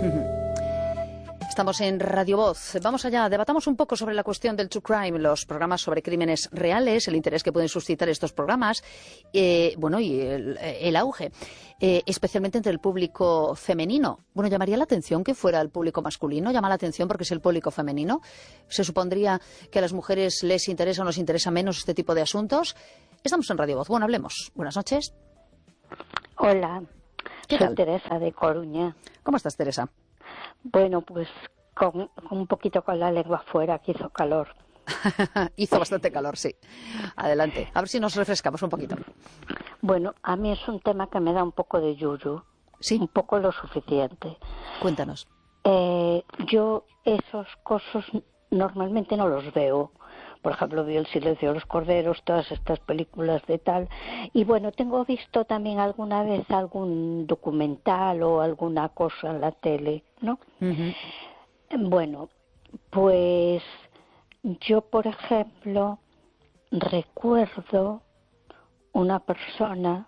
Estamos en Radio Voz. Vamos allá, debatamos un poco sobre la cuestión del true crime, los programas sobre crímenes reales, el interés que pueden suscitar estos programas, y el auge, especialmente entre el público femenino. Bueno, llamaría la atención que fuera el público masculino, llama la atención porque es el público femenino. ¿Se supondría que a las mujeres les interesa o nos interesa menos este tipo de asuntos? Estamos en Radio Voz. Bueno, hablemos. Buenas noches. Hola, ¿Qué soy tal? Teresa de Coruña. ¿Cómo estás, Teresa? Bueno, pues con un poquito con la lengua afuera, que hizo calor. Hizo bastante calor, sí. Adelante. A ver si nos refrescamos un poquito. Bueno, a mí es un tema que me da un poco de yuyu, Sí. un poco lo suficiente. Cuéntanos. Yo esos cosas normalmente no los veo. Por ejemplo, vi El silencio de los corderos, todas estas películas de tal. Y bueno, tengo visto también alguna vez algún documental o alguna cosa en la tele, ¿no? Uh-huh. Bueno, pues yo, por ejemplo, recuerdo una persona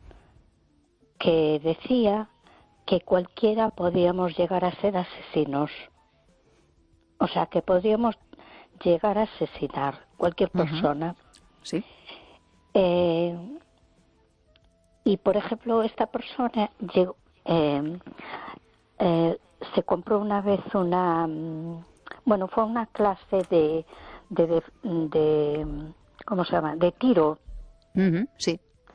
que decía que cualquiera podíamos llegar a ser asesinos. O sea, que podíamos llegar a asesinar cualquier persona. Sí. Y, por ejemplo, esta persona llegó, se compró una vez fue una clase de ¿cómo se llama? De tiro. Uh-huh. Sí.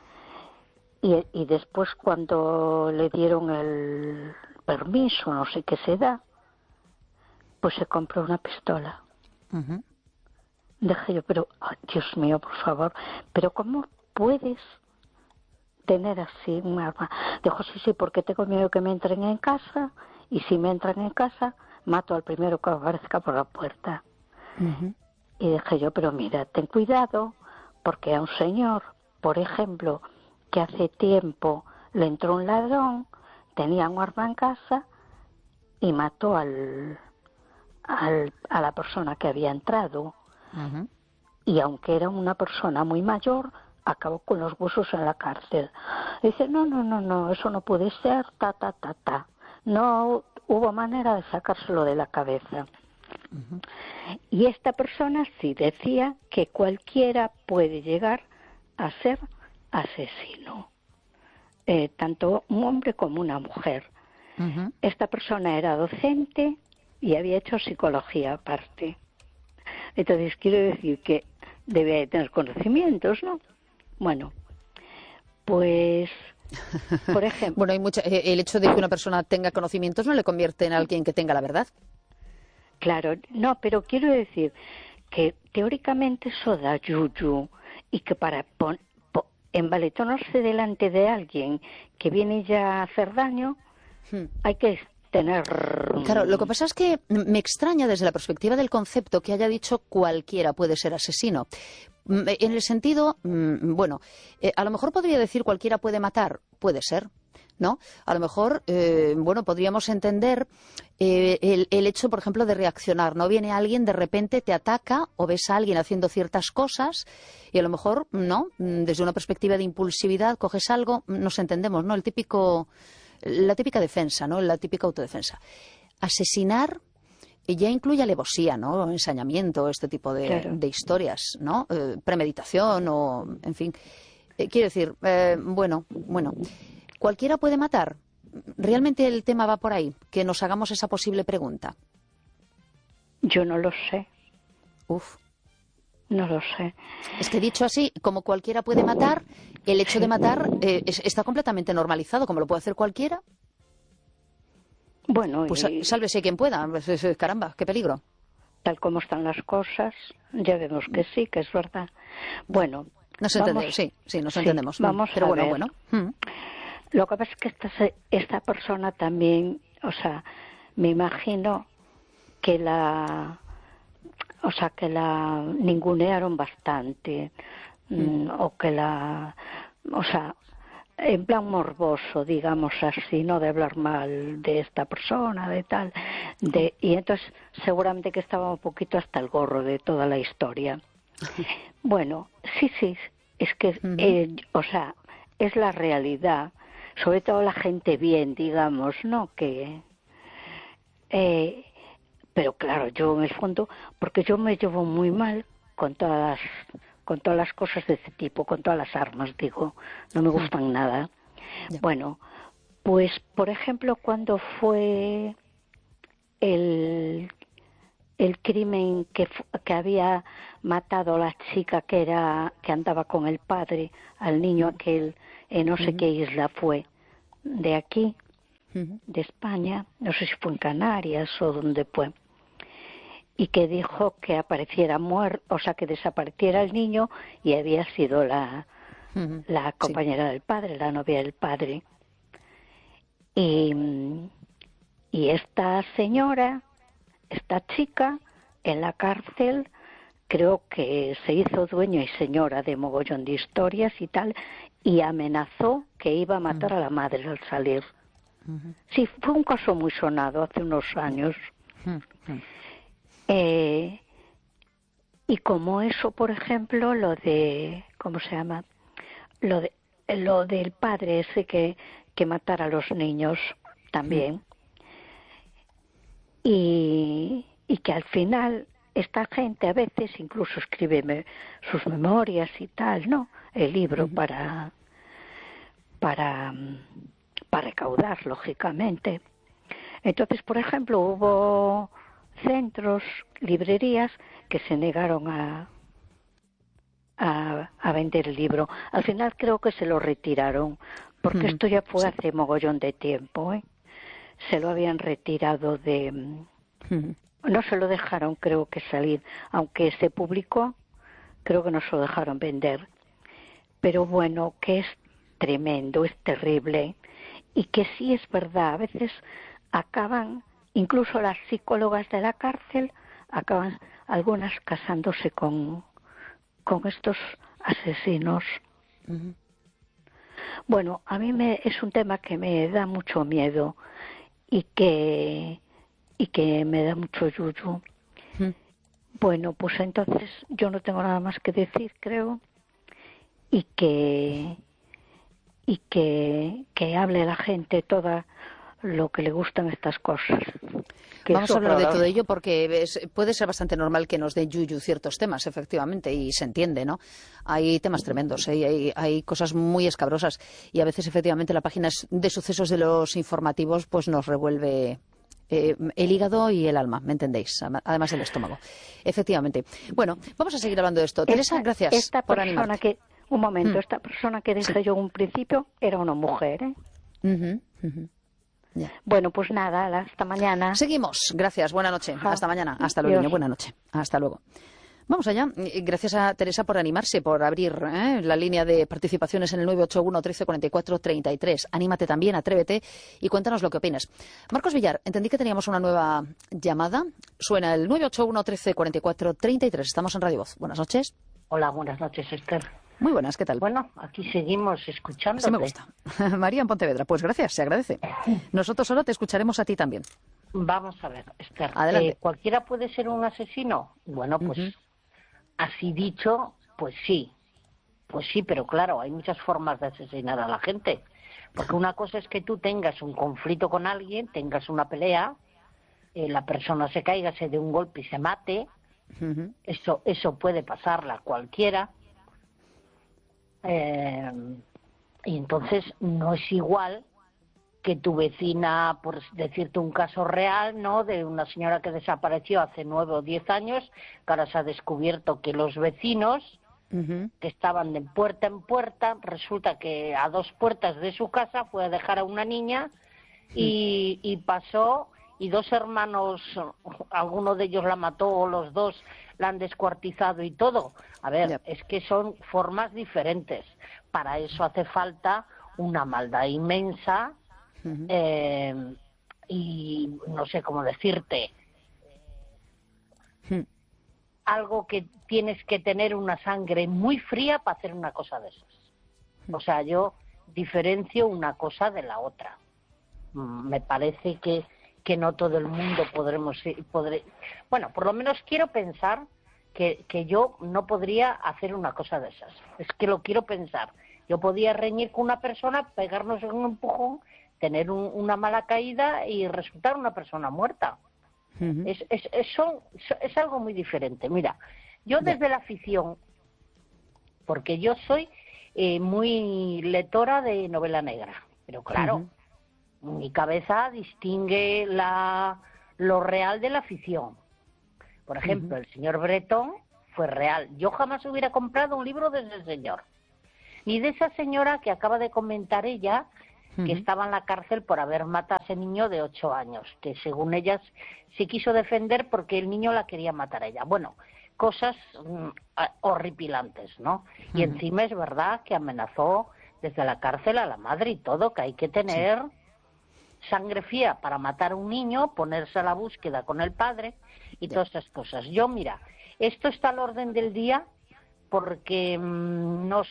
Y después, cuando le dieron el permiso, no sé qué se da, pues se compró una pistola. Uh-huh. Dije yo, pero, Dios mío, por favor, pero ¿cómo puedes tener así un arma? Dijo, sí, porque tengo miedo que me entren en casa, y si me entran en casa, mato al primero que aparezca por la puerta. Uh-huh. Y dije yo, pero mira, ten cuidado, porque a un señor, por ejemplo, que hace tiempo le entró un ladrón, tenía un arma en casa y mató a la persona que había entrado. Uh-huh. Y aunque era una persona muy mayor, acabó con los huesos en la cárcel. Dice, no, eso no puede ser, ta. No hubo manera de sacárselo de la cabeza. Uh-huh. Y esta persona sí decía que cualquiera puede llegar a ser asesino, tanto un hombre como una mujer. Uh-huh. Esta persona era docente y había hecho psicología aparte. Entonces quiero decir que debe de tener conocimientos, ¿no? Bueno, pues, por ejemplo... Bueno, el hecho de que una persona tenga conocimientos no le convierte en alguien que tenga la verdad. Claro, no, pero quiero decir que teóricamente eso da yuyu y que para envaletonarse delante de alguien que viene ya a hacer daño, hay que tener... Claro, lo que pasa es que me extraña desde la perspectiva del concepto que haya dicho cualquiera puede ser asesino. En el sentido, a lo mejor podría decir cualquiera puede matar, puede ser, ¿no? A lo mejor, podríamos entender el hecho, por ejemplo, de reaccionar, ¿no? Viene alguien, de repente te ataca o ves a alguien haciendo ciertas cosas y a lo mejor, ¿no? Desde una perspectiva de impulsividad coges algo, nos entendemos, ¿no? La típica defensa, ¿no? La típica autodefensa. Asesinar ya incluye alevosía, ¿no? Ensañamiento, este tipo de historias, ¿no? Premeditación o, en fin. Quiero decir, ¿cualquiera puede matar? ¿Realmente el tema va por ahí? Que nos hagamos esa posible pregunta. Yo no lo sé. Uf. No lo sé. Es que dicho así, como cualquiera puede matar, el hecho de matar está completamente normalizado, como lo puede hacer cualquiera. Bueno, pues sálvese quien pueda. Caramba, qué peligro. Tal como están las cosas, ya vemos que sí, que es verdad. Bueno, nos entendemos, sí, nos entendemos. Vamos pero a ver. Bueno. Lo que pasa es que esta persona también, o sea, me imagino que la ningunearon bastante, en plan morboso, digamos así, no de hablar mal de esta persona, de tal, y entonces seguramente que estaba un poquito hasta el gorro de toda la historia. Bueno, sí, es que, es la realidad, sobre todo la gente bien, digamos, ¿no? Que Pero claro, yo en el fondo, porque yo me llevo muy mal con todas las cosas de ese tipo, con todas las armas, digo, no me gustan nada. Ya. Bueno, pues por ejemplo, cuando fue el crimen que había matado a la chica que andaba con el padre, al niño aquel, en no sé qué isla fue, de aquí, de España, no sé si fue en Canarias o donde fue, y que dijo que apareciera muerto, o sea, que desapareciera el niño y había sido la compañera del padre, la novia del padre. Y esta señora, esta chica, en la cárcel, creo que se hizo dueño y señora de mogollón de historias y tal, y amenazó que iba a matar a la madre al salir. Sí, fue un caso muy sonado hace unos años. Y como eso, por ejemplo, lo de, ¿cómo se llama? Lo del padre ese que matara a los niños también. Y que al final esta gente a veces incluso escribe sus memorias y tal, ¿no? El libro para recaudar, lógicamente. Entonces, por ejemplo, hubo centros, librerías que se negaron a vender el libro. Al final creo que se lo retiraron, porque esto ya fue hace mogollón de tiempo, ¿eh? Se lo habían retirado no se lo dejaron, creo que salir, aunque se publicó, creo que no se lo dejaron vender. Pero bueno, que es tremendo, es terrible, y que sí es verdad, a veces acaban, incluso las psicólogas de la cárcel, acaban algunas casándose con estos asesinos. Bueno, a mí es un tema que me da mucho miedo y que me da mucho yuyu. Bueno, pues entonces yo no tengo nada más que decir, creo, y que hable la gente toda lo que le gustan estas cosas. Vamos a hablar de todo ello porque puede ser bastante normal que nos den yuyu ciertos temas, efectivamente, y se entiende, ¿no? Hay temas tremendos, hay cosas muy escabrosas y a veces, efectivamente, la página de sucesos de los informativos pues nos revuelve el hígado y el alma, ¿me entendéis? Además del estómago. Efectivamente. Bueno, vamos a seguir hablando de esto. Teresa, gracias por animarte. Un momento, esta persona que dije yo en un principio era una mujer, ¿eh? Ya. Bueno, pues nada, hasta mañana. Seguimos. Gracias. Buena noche. Hasta mañana. Hasta luego, niño. Buena noche. Hasta luego. Vamos allá. Gracias a Teresa por animarse, por abrir la línea de participaciones en el 981 13 44 33. Anímate también, atrévete y cuéntanos lo que opinas. Marcos Villar, entendí que teníamos una nueva llamada. Suena el 981 13 44 33. Estamos en Radio Voz. Buenas noches. Hola, buenas noches, Esther. Muy buenas, ¿qué tal? Bueno, aquí seguimos escuchándote. Sí me gusta. María en Pontevedra, pues gracias, se agradece. Nosotros ahora te escucharemos a ti también. Vamos a ver, Esther. Adelante. ¿Cualquiera puede ser un asesino? Bueno, pues así dicho, pues sí. Pues sí, pero claro, hay muchas formas de asesinar a la gente. Porque una cosa es que tú tengas un conflicto con alguien, tengas una pelea, la persona se caiga, se dé un golpe y se mate. Eso puede pasarle a cualquiera. Y entonces no es igual que tu vecina, por decirte un caso real, ¿no?, de una señora que desapareció hace 9 o 10 años, que ahora se ha descubierto que los vecinos que estaban de puerta en puerta, resulta que a 2 puertas de su casa fue a dejar a una niña y pasó, y 2 hermanos, alguno de ellos la mató o los 2 la han descuartizado y todo. A ver, es que son formas diferentes. Para eso hace falta una maldad inmensa y no sé cómo decirte, algo que tienes que tener una sangre muy fría para hacer una cosa de esas. O sea, yo diferencio una cosa de la otra. Me parece que no todo el mundo bueno, por lo menos quiero pensar que yo no podría hacer una cosa de esas. Es que lo quiero pensar. Yo podía reñir con una persona, pegarnos en un empujón, tener una mala caída y resultar una persona muerta. Es algo muy diferente. Mira, yo desde la afición, porque yo soy muy lectora de novela negra, pero claro, mi cabeza distingue lo real de la ficción. Por ejemplo, el señor Bretón fue real. Yo jamás hubiera comprado un libro de ese señor. Ni de esa señora que acaba de comentar ella, que estaba en la cárcel por haber matado a ese niño de 8 años, que según ellas se quiso defender porque el niño la quería matar a ella. Bueno, cosas horripilantes, ¿no? Y encima es verdad que amenazó desde la cárcel a la madre y todo, que hay que tener sangre fría para matar a un niño, ponerse a la búsqueda con el padre y todas esas cosas. Yo, mira, esto está al orden del día porque nos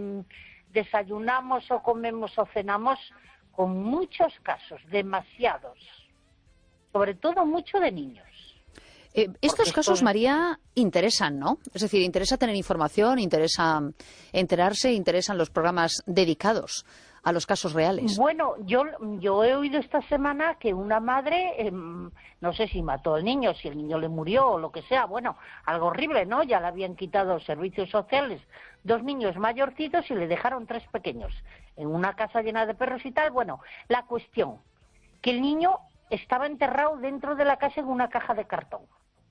desayunamos o comemos o cenamos con muchos casos, demasiados, sobre todo mucho de niños. Estos casos, María, interesan, ¿no? Es decir, interesa tener información, interesa enterarse, interesan los programas dedicados a los casos reales. Bueno, yo he oído esta semana que una madre, no sé si mató al niño, si el niño le murió o lo que sea, bueno, algo horrible, ¿no? Ya le habían quitado servicios sociales 2 niños mayorcitos y le dejaron 3 pequeños en una casa llena de perros y tal. Bueno, la cuestión, que el niño estaba enterrado dentro de la casa en una caja de cartón.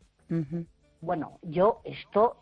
Bueno, esto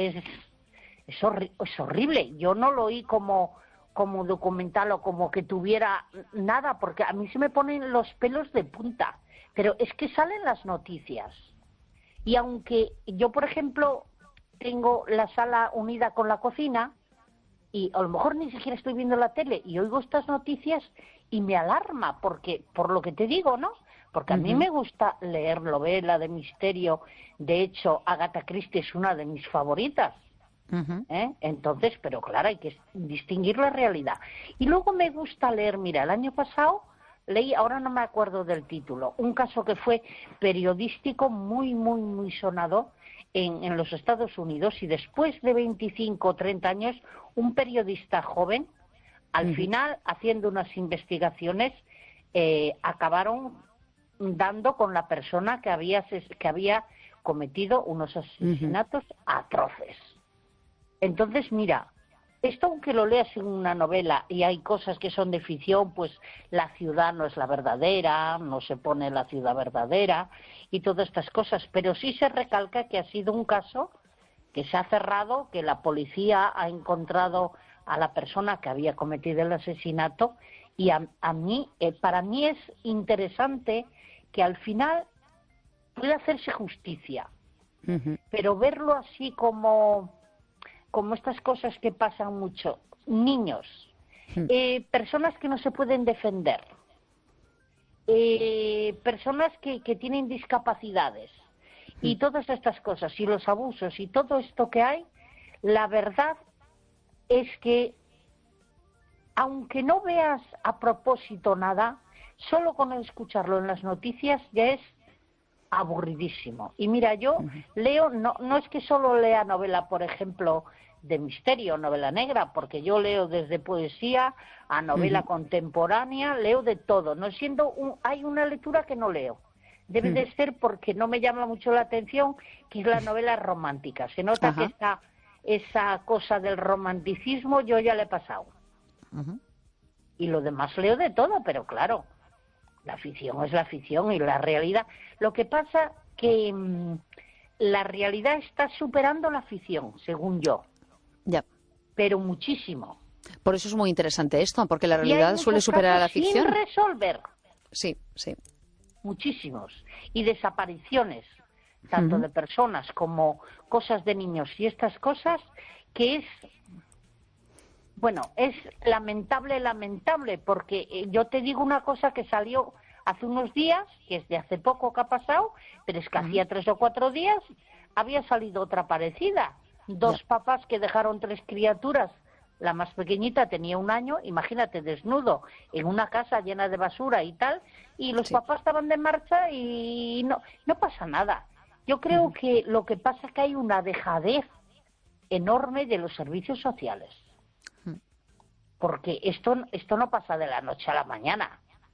es horrible. Yo no lo oí como documental o como que tuviera nada, porque a mí se me ponen los pelos de punta. Pero es que salen las noticias. Y aunque yo, por ejemplo, tengo la sala unida con la cocina y a lo mejor ni siquiera estoy viendo la tele y oigo estas noticias y me alarma, porque por lo que te digo, ¿no? Porque a mí me gusta leer novela de misterio. De hecho, Agatha Christie es una de mis favoritas. Entonces, pero claro, hay que distinguir la realidad. Y luego me gusta leer, mira, el año pasado leí, ahora no me acuerdo del título, un caso que fue periodístico muy, muy, muy sonado en los Estados Unidos, y después de 25 o 30 años, un periodista joven, al final, haciendo unas investigaciones, acabaron dando con la persona que había cometido unos asesinatos atroces. Entonces, mira, esto aunque lo leas en una novela y hay cosas que son de ficción, pues la ciudad no es la verdadera, no se pone la ciudad verdadera y todas estas cosas, pero sí se recalca que ha sido un caso que se ha cerrado, que la policía ha encontrado a la persona que había cometido el asesinato, y para mí es interesante que al final pueda hacerse justicia, pero verlo así como estas cosas que pasan mucho, niños, personas que no se pueden defender, personas que tienen discapacidades y todas estas cosas y los abusos y todo esto que hay, la verdad es que aunque no veas a propósito nada, solo con escucharlo en las noticias ya es aburridísimo. Y mira, yo leo, no es que solo lea novela, por ejemplo, de misterio, novela negra, porque yo leo desde poesía a novela contemporánea, leo de todo. No siendo hay una lectura que no leo. Debe de ser porque no me llama mucho la atención, que es la novela romántica. Se nota que esa cosa del romanticismo yo ya le he pasado. Y lo demás leo de todo, pero claro, la ficción es la ficción y la realidad. Lo que pasa que la realidad está superando la ficción, según yo. Ya. Pero muchísimo. Por eso es muy interesante esto, porque la realidad suele superar a la ficción. Sin resolver. Sí, sí. Muchísimos. Y desapariciones, tanto de personas como cosas de niños y estas cosas, que es... Bueno, es lamentable, porque yo te digo una cosa que salió hace unos días, que es de hace poco que ha pasado, pero es que hacía 3 o 4 días había salido otra parecida. 2 papás que dejaron 3 criaturas, la más pequeñita tenía 1 año, imagínate, desnudo, en una casa llena de basura y tal, y los papás estaban de marcha y no pasa nada. Yo creo que lo que pasa es que hay una dejadez enorme de los servicios sociales. Porque esto no pasa de la noche a la mañana.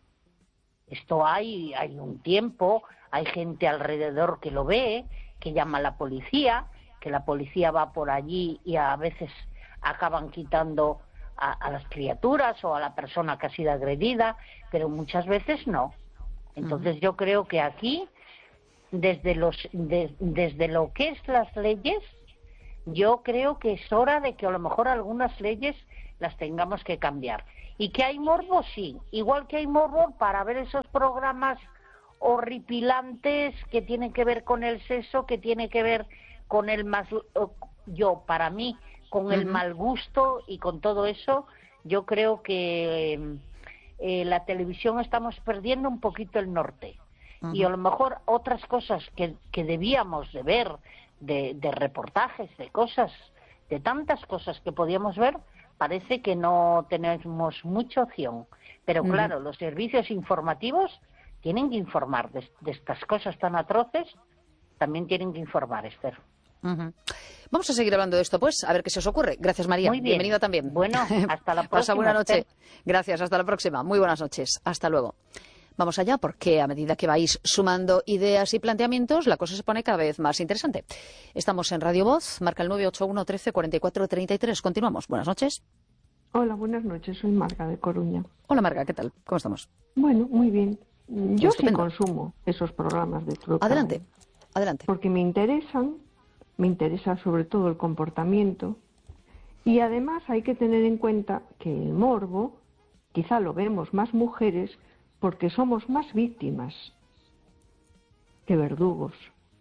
Esto hay un tiempo, hay gente alrededor que lo ve, que llama a la policía, que la policía va por allí y a veces acaban quitando a las criaturas o a la persona que ha sido agredida, pero muchas veces no. Entonces yo creo que aquí, desde lo que es las leyes, yo creo que es hora de que a lo mejor algunas leyes las tengamos que cambiar. ¿Y que hay morbo? Sí. Igual que hay morbo para ver esos programas horripilantes que tienen que ver con el sexo, que tienen que ver con el para mí, con el mal gusto y con todo eso. Yo creo que la televisión estamos perdiendo un poquito el norte. Y a lo mejor otras cosas que debíamos de ver, de reportajes, de cosas, de tantas cosas que podíamos ver, parece que no tenemos mucha opción. Pero claro, los servicios informativos tienen que informar de estas cosas tan atroces, también tienen que informar, Esther. Vamos a seguir hablando de esto, pues, a ver qué se os ocurre. Gracias, María. Muy bien. Bienvenida también. Bueno, hasta la próxima. Pasa buena noche. Esther. Gracias, hasta la próxima. Muy buenas noches. Hasta luego. Vamos allá, porque a medida que vais sumando ideas y planteamientos, la cosa se pone cada vez más interesante. Estamos en Radio Voz, marca el 981 13 44 33. Continuamos. Buenas noches. Hola, buenas noches. Soy Marga de Coruña. Hola, Marga, ¿qué tal? ¿Cómo estamos? Bueno, muy bien. Yo sí Estupendo. consumo esos programas de True Crime. Adelante, adelante. Porque me interesa sobre todo el comportamiento, y además hay que tener en cuenta que el morbo quizá lo vemos más mujeres porque somos más víctimas que verdugos.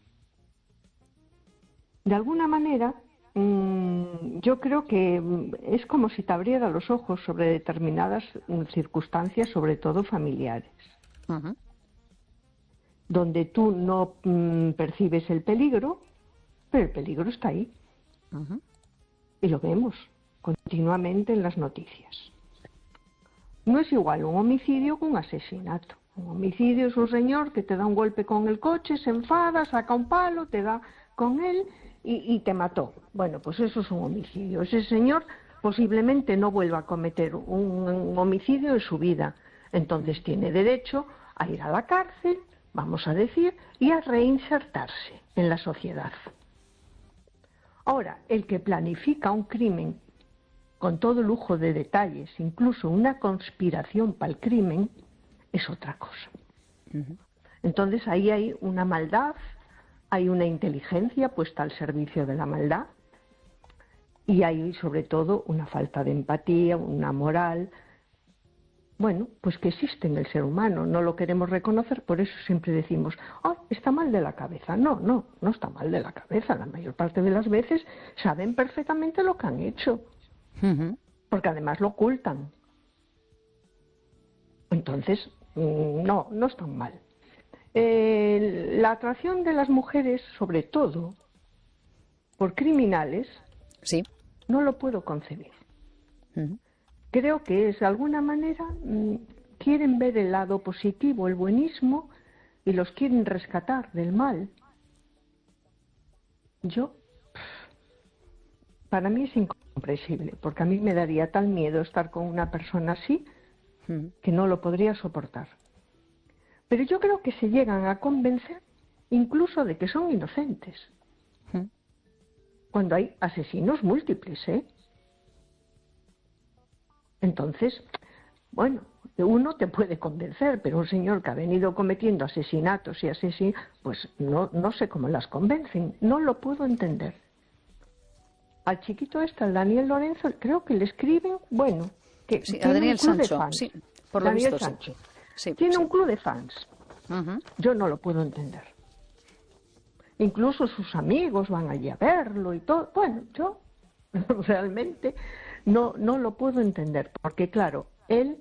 De alguna manera, yo creo que es como si te abriera los ojos sobre determinadas circunstancias, sobre todo familiares, donde tú no percibes el peligro, pero el peligro está ahí. Y lo vemos continuamente en las noticias. No es igual un homicidio que un asesinato. Un homicidio es un señor que te da un golpe con el coche, se enfada, saca un palo, te da con él y te mató. Bueno, pues eso es un homicidio. Ese señor posiblemente no vuelva a cometer un homicidio en su vida. Entonces tiene derecho a ir a la cárcel, vamos a decir, y a reinsertarse en la sociedad. Ahora, el que planifica un crimen con todo lujo de detalles, incluso una conspiración para el crimen, es otra cosa. Entonces ahí hay una maldad, hay una inteligencia puesta al servicio de la maldad, y hay sobre todo una falta de empatía, una moral, bueno, pues que existe en el ser humano. No lo queremos reconocer, por eso siempre decimos, está mal de la cabeza. No está mal de la cabeza. La mayor parte de las veces saben perfectamente lo que han hecho, porque además lo ocultan. Entonces, no están mal. La atracción de las mujeres, sobre todo por criminales, sí, no lo puedo concebir. Creo que es, de alguna manera, quieren ver el lado positivo, el buenismo, y los quieren rescatar del mal. Para mí es incomprensible, porque a mí me daría tal miedo estar con una persona así que no lo podría soportar. Pero yo creo que se llegan a convencer incluso de que son inocentes, cuando hay asesinos múltiples, Entonces, bueno, uno te puede convencer, pero un señor que ha venido cometiendo asesinatos y pues no sé cómo las convencen, no lo puedo entender. Al chiquito al Daniel Lorenzo, creo que le escriben, bueno, que sí, tiene a Daniel un club Sancho, de fans. sí, por lo Daniel visto, Sancho. sí. Tiene un club de fans. Yo no lo puedo entender. Incluso sus amigos van allí a verlo y todo. Bueno, yo realmente no lo puedo entender, porque claro, él,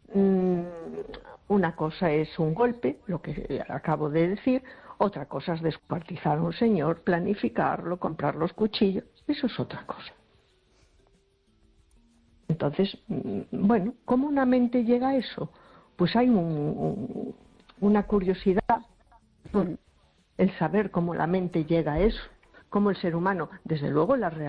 una cosa es un golpe, lo que acabo de decir, otra cosa es descuartizar a un señor, planificarlo, comprar los cuchillos, eso es otra cosa. Entonces, bueno, ¿cómo una mente llega a eso? Pues hay una curiosidad por el saber cómo la mente llega a eso, cómo el ser humano, desde luego la realidad